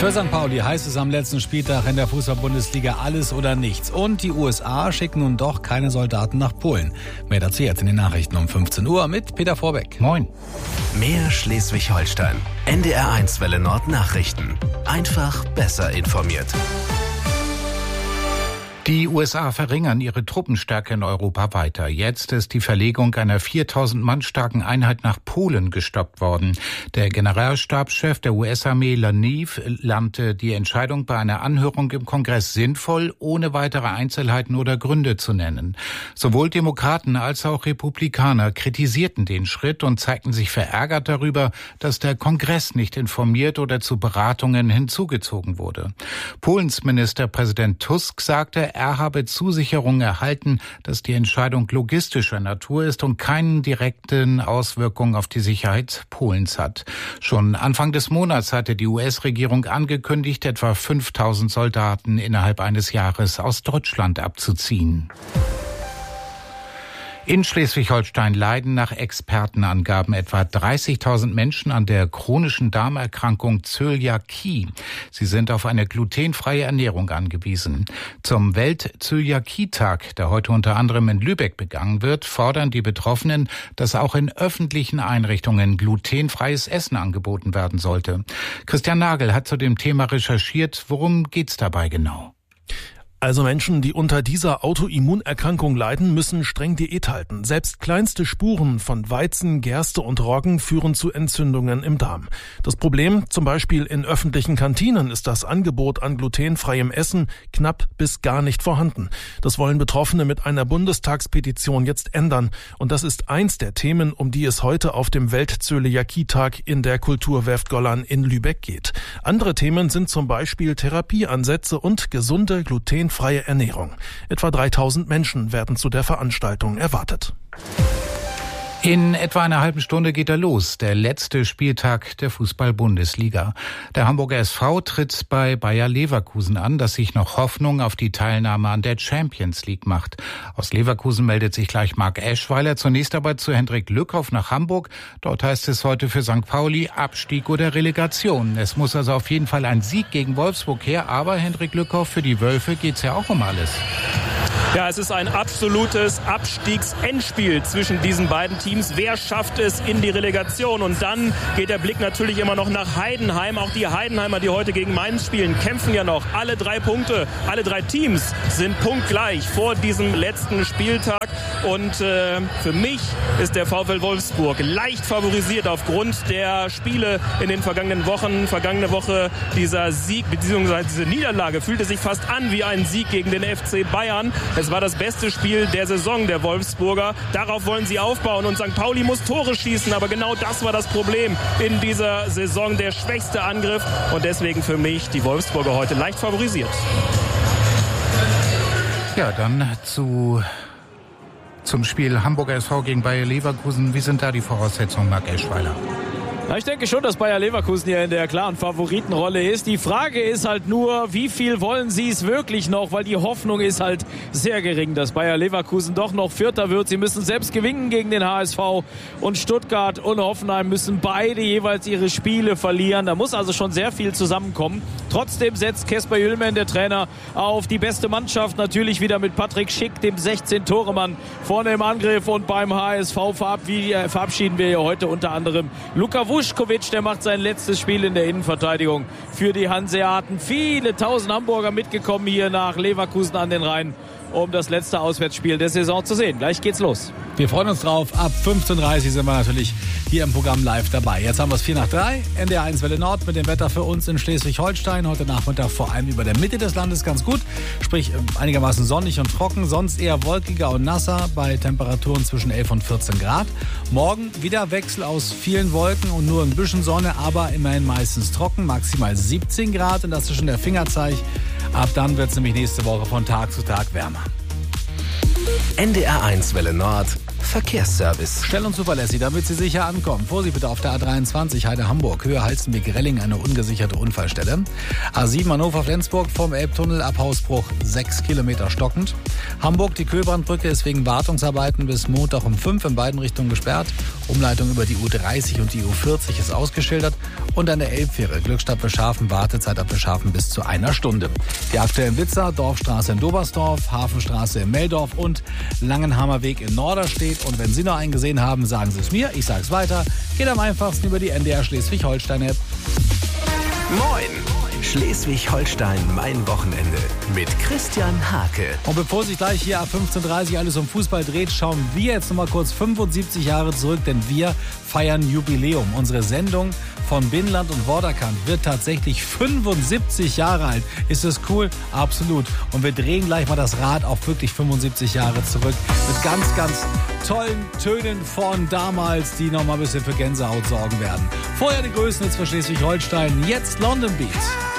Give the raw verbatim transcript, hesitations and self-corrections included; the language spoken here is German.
Für Sankt Pauli heißt es am letzten Spieltag in der Fußball-Bundesliga alles oder nichts. Und die U S A schicken nun doch keine Soldaten nach Polen. Mehr dazu jetzt in den Nachrichten um fünfzehn Uhr mit Peter Vorbeck. Moin. Mehr Schleswig-Holstein. N D R eins Welle Nord Nachrichten. Einfach besser informiert. Die U S A verringern ihre Truppenstärke in Europa weiter. Jetzt ist die Verlegung einer viertausend Mann starken Einheit nach Polen gestoppt worden. Der Generalstabschef der U S-Armee Laniv nannte die Entscheidung bei einer Anhörung im Kongress sinnvoll, ohne weitere Einzelheiten oder Gründe zu nennen. Sowohl Demokraten als auch Republikaner kritisierten den Schritt und zeigten sich verärgert darüber, dass der Kongress nicht informiert oder zu Beratungen hinzugezogen wurde. Polens Ministerpräsident Tusk sagte, er habe Zusicherungen erhalten, dass die Entscheidung logistischer Natur ist und keine direkten Auswirkungen auf die Sicherheit Polens hat. Schon Anfang des Monats hatte die U S-Regierung angekündigt, etwa fünftausend Soldaten innerhalb eines Jahres aus Deutschland abzuziehen. In Schleswig-Holstein leiden nach Expertenangaben etwa dreißigtausend Menschen an der chronischen Darmerkrankung Zöliakie. Sie sind auf eine glutenfreie Ernährung angewiesen. Zum Welt-Zöliakie-Tag, der heute unter anderem in Lübeck begangen wird, fordern die Betroffenen, dass auch in öffentlichen Einrichtungen glutenfreies Essen angeboten werden sollte. Christian Nagel hat zu dem Thema recherchiert. Worum geht's dabei genau? Also Menschen, die unter dieser Autoimmunerkrankung leiden, müssen streng Diät halten. Selbst kleinste Spuren von Weizen, Gerste und Roggen führen zu Entzündungen im Darm. Das Problem, zum Beispiel in öffentlichen Kantinen, ist das Angebot an glutenfreiem Essen knapp bis gar nicht vorhanden. Das wollen Betroffene mit einer Bundestagspetition jetzt ändern. Und das ist eins der Themen, um die es heute auf dem Welt-Zöliakie-Tag in der Kulturwerft Gollern in Lübeck geht. Andere Themen sind zum Beispiel Therapieansätze und gesunde glutenfreie freie Ernährung. Etwa dreitausend Menschen werden zu der Veranstaltung erwartet. In etwa einer halben Stunde geht er los, der letzte Spieltag der Fußball-Bundesliga. Der Hamburger S V tritt bei Bayer Leverkusen an, das sich noch Hoffnung auf die Teilnahme an der Champions League macht. Aus Leverkusen meldet sich gleich Marc Eschweiler, zunächst aber zu Hendrik Lückhoff nach Hamburg. Dort heißt es heute für Sankt Pauli Abstieg oder Relegation. Es muss also auf jeden Fall ein Sieg gegen Wolfsburg her, aber Hendrik Lückhoff, für die Wölfe geht's ja auch um alles. Ja, es ist ein absolutes Abstiegsendspiel zwischen diesen beiden Teams. Wer schafft es in die Relegation? Und dann geht der Blick natürlich immer noch nach Heidenheim. Auch die Heidenheimer, die heute gegen Mainz spielen, kämpfen ja noch. Alle drei Punkte, alle drei Teams sind punktgleich vor diesem letzten Spieltag. Und äh, für mich ist der VfL Wolfsburg leicht favorisiert aufgrund der Spiele in den vergangenen Wochen. Vergangene Woche dieser Sieg bzw. diese Niederlage fühlte sich fast an wie ein Sieg gegen den F C Bayern. Es war das beste Spiel der Saison der Wolfsburger. Darauf wollen sie aufbauen und Sankt Pauli muss Tore schießen. Aber genau das war das Problem in dieser Saison. Der schwächste Angriff und deswegen für mich die Wolfsburger heute leicht favorisiert. Ja, dann zu... Zum Spiel Hamburger S V gegen Bayer Leverkusen. Wie sind da die Voraussetzungen, Marc Eschweiler? Na, ich denke schon, dass Bayer Leverkusen hier in der klaren Favoritenrolle ist. Die Frage ist halt nur, wie viel wollen sie es wirklich noch? Weil die Hoffnung ist halt sehr gering, dass Bayer Leverkusen doch noch Vierter wird. Sie müssen selbst gewinnen gegen den H S V und Stuttgart und Hoffenheim müssen beide jeweils ihre Spiele verlieren. Da muss also schon sehr viel zusammenkommen. Trotzdem setzt Kasper Jüllmann, der Trainer, auf die beste Mannschaft. Natürlich wieder mit Patrick Schick, dem sechzehn-Tore-Mann, vorne im Angriff. Und beim H S V verabschieden wir ja heute unter anderem Luka Vuskovic, der macht sein letztes Spiel in der Innenverteidigung für die Hanseaten. Viele tausend Hamburger mitgekommen hier nach Leverkusen an den Rhein, um das letzte Auswärtsspiel der Saison zu sehen. Gleich geht's los. Wir freuen uns drauf. Ab fünfzehn Uhr dreißig sind wir natürlich hier im Programm live dabei. Jetzt haben wir es vier nach drei. N D R eins Welle Nord mit dem Wetter für uns in Schleswig-Holstein. Heute Nachmittag vor allem über der Mitte des Landes ganz gut. Sprich einigermaßen sonnig und trocken. Sonst eher wolkiger und nasser bei Temperaturen zwischen elf und vierzehn Grad. Morgen wieder Wechsel aus vielen Wolken und nur ein bisschen Sonne, aber immerhin meistens trocken. Maximal siebzehn Grad und das ist schon der Fingerzeig. Ab dann wird es nämlich nächste Woche von Tag zu Tag wärmer. N D R eins Welle Nord Verkehrsservice. Schnell und zuverlässig, damit Sie sicher ankommen. Vorsicht bitte auf der A dreiundzwanzig Heide-Hamburg, Höhe Halstenweg-Relling, eine ungesicherte Unfallstelle. A sieben Hannover-Flensburg vom Elbtunnel ab Hausbruch sechs Kilometer stockend. Hamburg, die Kühlbrandbrücke ist wegen Wartungsarbeiten bis Montag um fünf in beiden Richtungen gesperrt. Umleitung über die U dreißig und die U vierzig ist ausgeschildert. Und an der Elbfähre Glückstadt Beschafen, Wartezeit ab Beschafen bis zu einer Stunde. Die aktuellen Witzer, Dorfstraße in Dobersdorf, Hafenstraße in Meldorf und Langenhamer Weg in Norderstedt. Und wenn Sie noch einen gesehen haben, sagen Sie es mir, ich sage es weiter. Geht am einfachsten über die N D R Schleswig-Holstein-App. Moin! Schleswig-Holstein, mein Wochenende mit Christian Hake. Und bevor sich gleich hier ab fünfzehn Uhr dreißig alles um Fußball dreht, schauen wir jetzt noch mal kurz fünfundsiebzig Jahre zurück, denn wir feiern Jubiläum. Unsere Sendung von Binnenland und Vorderkant wird tatsächlich fünfundsiebzig Jahre alt. Ist das cool? Absolut. Und wir drehen gleich mal das Rad auf wirklich fünfundsiebzig Jahre zurück mit ganz, ganz tollen Tönen von damals, die noch mal ein bisschen für Gänsehaut sorgen werden. Vorher die Größen jetzt für Schleswig-Holstein, jetzt London Beat.